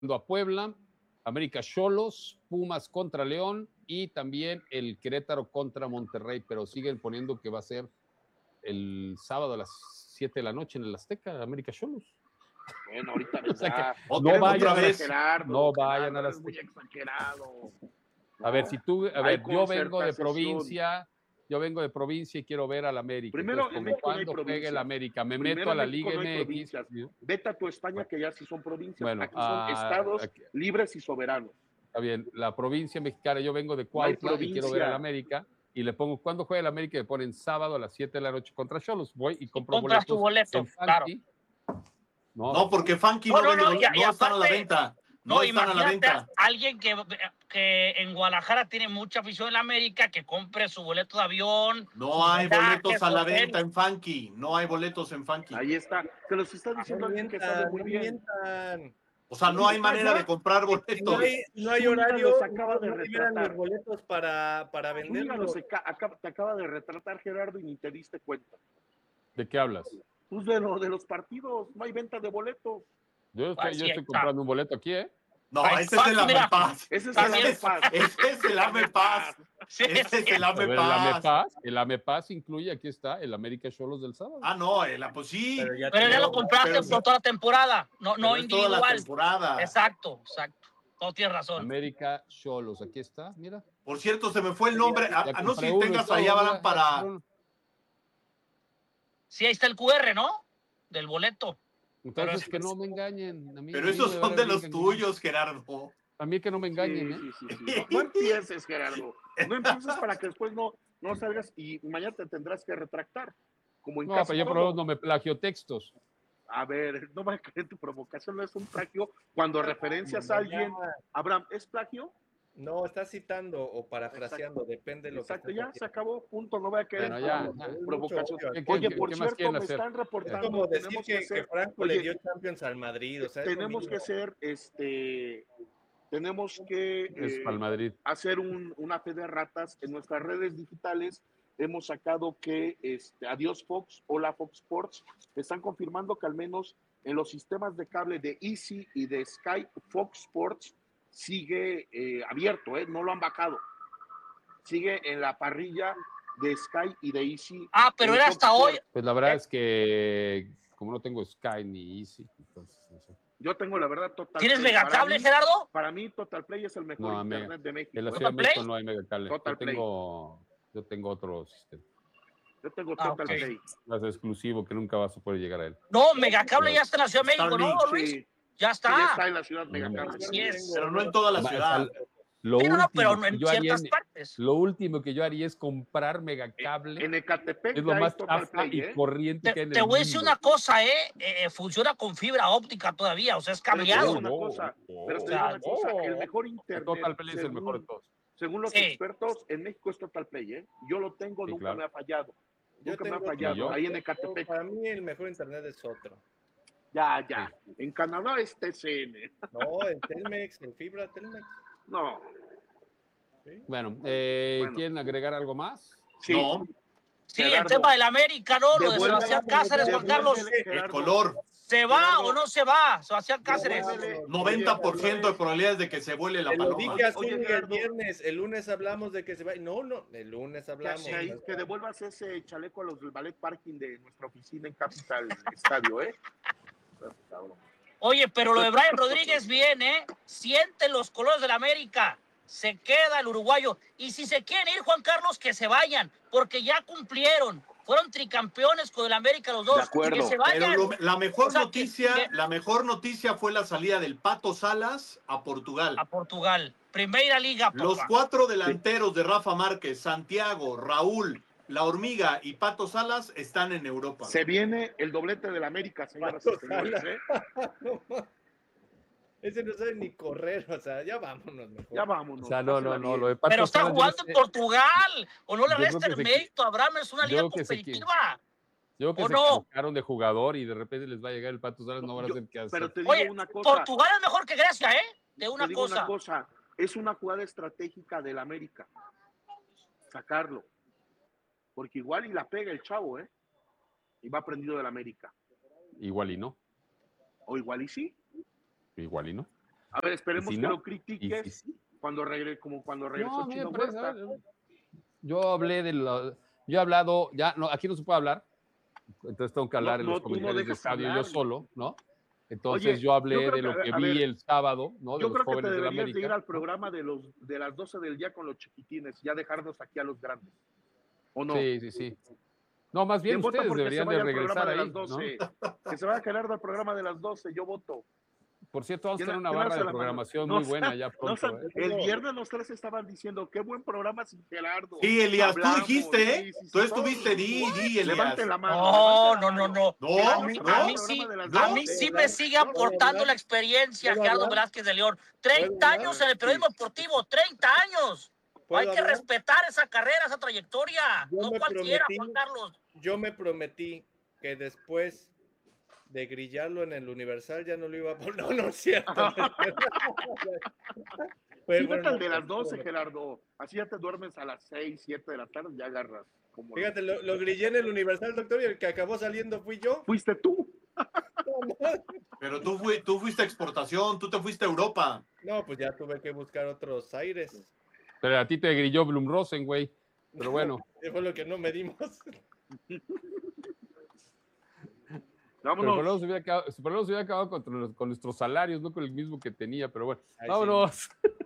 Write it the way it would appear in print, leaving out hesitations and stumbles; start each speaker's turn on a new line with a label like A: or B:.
A: a Puebla, América Xolos, Pumas contra León y también el Querétaro contra Monterrey, pero siguen poniendo que va a ser el sábado a las 7 de la noche en el Azteca, América Xolos.
B: Bueno, ahorita
A: O sea que
B: no vayan
A: a
B: Gerardo,
A: no vayan a
B: es
A: las.
B: muy exagerado.
A: A ver, si tú, a ver, yo vengo de provincia y quiero ver al América.
B: Primero,
A: entonces,
B: en México no hay
A: cuando juegue el
B: provincias.
A: América, me
B: Primero,
A: meto a la
B: en México
A: Liga
B: no hay
A: MX.
B: provincias. Vete a tu España, que ya sí son provincias.
A: Bueno,
B: aquí son estados libres y soberanos.
A: Está bien, la provincia mexicana, yo vengo de
B: No hay
A: Cuautla y quiero ver al
B: provincia.
A: América y le pongo, ¿cuándo juega el América? Me ponen sábado a las 7 de la noche contra Xolos. Voy y compro
C: compras tu boleto,
A: en
C: claro.
A: Funky.
D: No, porque Funky no están a la venta. No están a la venta.
C: Alguien que en Guadalajara tiene mucha afición en la América, que compre su boleto de avión.
D: No hay boletos a la venta en Funky. No hay boletos en Funky.
B: Ahí está. Te los está diciendo alguien que sabe muy bien.
D: O sea, no hay manera de comprar boletos.
E: No hay horario.
B: Los acaba de retratar.
E: Los boletos para venderlos.
B: Te acaba de retratar Gerardo y ni te diste cuenta.
A: ¿De qué hablas?
B: Pues de los partidos. No hay venta de boletos.
A: Yo estoy comprando un boleto aquí, ¿eh?
D: No, ese es el AMEPAS.
B: Ese es el AMEPAS.
D: Ese es el AMEPAS. Ese es el AMEPAS.
A: El AMEPAS incluye, aquí está, el América Xolos del sábado.
D: Ah, no, pues sí.
C: Pero ya lo compraste por toda la temporada, no individual.
D: Toda la temporada.
C: Exacto. No tienes razón.
A: América Xolos, aquí está, mira.
D: Por cierto, se me fue el nombre. No sé si tengas allá, Abraham, para...
C: Sí, ahí está el QR, ¿no? Del boleto.
A: Entonces, que no me engañen.
D: Pero esos son de los tuyos, Gerardo.
A: A mí que no me engañen, ¿eh?
B: Sí. No empieces, Gerardo. No empieces para que después no salgas y mañana te tendrás que retractar. Como en
A: no, pero yo por lo menos no me plagio textos.
B: A ver, no va a creer tu provocación, no es un plagio. Cuando referencias a alguien, Abraham, ¿es plagio?
E: No, estás citando o parafraseando, depende de lo que
B: ya se acabó, punto, no voy a querer provocación.
A: Oye,
B: por cierto, me están reportando.
E: Es como decir que Franco le dio Champions al Madrid, o sea,
B: tenemos que ser, tenemos que hacer una fe de ratas en nuestras redes digitales. Hemos sacado que Adiós Fox, Hola Fox Sports, están confirmando que al menos en los sistemas de cable de Easy y de Sky, Fox Sports sigue abierto, no lo han bajado. Sigue en la parrilla de Sky y de Easy.
C: Pero era hasta hoy.
A: Pues la verdad es que como no tengo Sky ni Easy, entonces no sé.
B: Yo tengo la verdad Total
C: ¿Tienes Megacable, Gerardo?
B: Para mí Total Play es el mejor internet de México.
A: En la Ciudad de México no hay Megacable. Yo tengo otro sistema.
B: Yo tengo Total Play.
A: Es exclusivo que nunca vas a poder llegar a él.
C: No, Megacable ya está en la Ciudad de México, ¿no, Luis?
B: Sí.
C: Ya está.
B: Sí, ya está en la ciudad Megacable.
C: Así es.
D: Pero no en toda la ciudad.
C: Pero en ciertas partes.
A: Lo último que yo haría es comprar Megacable.
B: En Ecatepec
A: es lo más chafa y corriente que en el
C: Te voy a decir una cosa, funciona con fibra óptica todavía, o sea, es cableado.
B: Pero te digo una cosa, el mejor internet.
A: Total Play es el mejor de todos.
B: Según los expertos, en México es Total Play, Yo lo tengo, nunca me ha fallado. Nunca me ha fallado. Ahí en Ecatepec.
E: Para mí el mejor internet es otro.
B: Ya. En Canadá es TCN.
E: No, en Telmex, en fibra Telmex.
B: No.
A: ¿Sí? Bueno, ¿quieren agregar algo más?
B: Sí.
D: No.
C: Sí, el tema del América, ¿no? Lo de Sebastián Cáceres, Juan Carlos.
D: El color.
C: ¿Se va o no se va, Sebastián Cáceres?
D: 90% de probabilidades de que se vuele la paloma.
E: Lo dije así el viernes, el lunes hablamos de que se va. No, el lunes hablamos.
B: Que devuelvas ese chaleco a los del ballet parking de nuestra oficina en Capital Estadio,
C: Oye, pero lo de Brian Rodríguez bien, siente los colores del América. Se queda el uruguayo. Y si se quieren ir, Juan Carlos, que se vayan, porque ya cumplieron. Fueron tricampeones con el América los dos.
B: De acuerdo.
C: Que se vayan.
D: Pero la mejor noticia fue la salida del Pato Salas a Portugal.
C: A Portugal. Primera liga, papá.
D: Los 4 delanteros de Rafa Márquez, Santiago, Raúl, La Hormiga y Pato Salas están en Europa.
B: Se viene el doblete del América, señoras y señores.
E: Ese no sabe ni correr, o sea, ya vámonos mejor.
B: Ya vámonos.
A: O sea, no, lo de Pato
C: Pero está
A: Salas,
C: jugando en Portugal. O no le resta el mérito a Abraham, es una liga competitiva.
A: Yo creo que se equivocaron de jugador y de repente les va a llegar el Pato Salas, no van a hacer qué hacer.
B: Pero te digo una cosa.
C: Portugal es mejor que Grecia, De una cosa.
B: Es una jugada estratégica del América. Sacarlo. Porque igual y la pega el chavo, Y va aprendido del América.
A: Igual y no.
B: O igual y sí.
A: Igual y no.
B: A ver, esperemos
A: si
B: que
A: no,
B: lo critiques
A: sí.
B: cuando regresó
A: No,
B: Chino
A: parece,
B: Huerta.
A: yo hablé yo he hablado, ya no, aquí no se puede hablar, entonces tengo que hablar en los
B: tú no
A: comentarios de
B: dejas
A: estadio
B: hablar,
A: yo solo, ¿no? Entonces
B: Oye,
A: yo hablé
B: creo
A: de lo
B: que,
A: que
B: a
A: vi
B: ver,
A: el sábado, ¿no? De
B: yo
A: los
B: creo que te
A: jóvenes de la
B: deberías de ir
A: América.
B: al programa de las 12 del día con los chiquitines, ya dejarnos aquí a los grandes, ¿o no?
A: Sí. No, más bien
B: ¿Quién vota
A: ustedes
B: porque se
A: deberían de
B: vaya al programa
A: regresar
B: de
A: ahí,
B: las 12?
A: ¿no?
B: Que se vaya a quedar del programa de las 12, yo voto.
A: Por cierto, vamos a tener una
B: ¿Quién
A: barra
B: alza
A: de
B: la mano?
A: programación
B: No,
A: muy buena ya pronto.
B: el viernes los tres estaban diciendo, qué buen programa sin Gerardo.
D: Sí, Elías, tú
B: Hablamos,
D: dijiste, ¿eh?
B: sí,
D: Tú
B: todos
D: estuviste, di, Elías.
B: Levanten la mano.
C: No.
D: No,
C: A mí sí, a mí sí me sigue aportando la experiencia Gerardo Velázquez de León. 30 años en el periodismo deportivo, 30 años. Hay que respetar esa carrera, esa trayectoria. No cualquiera, Juan Carlos.
E: Yo me prometí que después de grillarlo en el Universal ya no lo iba a poner. No, no es cierto.
B: Fíjate el de las 12, Gerardo. Así ya te duermes a las 6, 7 de la tarde, ya agarras.
E: Fíjate, lo grillé en el Universal, doctor, y el que acabó saliendo fui yo.
B: Fuiste tú.
D: Pero tú fuiste a exportación, tú te fuiste a Europa.
E: No, pues ya tuve que buscar otros aires.
A: Pero a ti te grilló Blumrosen, güey. Pero bueno.
E: Fue lo que no medimos.
B: Vámonos.
A: Pero por lo menos hubiera acabado con nuestros salarios, no con el mismo que tenía, pero bueno.
E: Ay,
A: Vámonos.
E: Sí.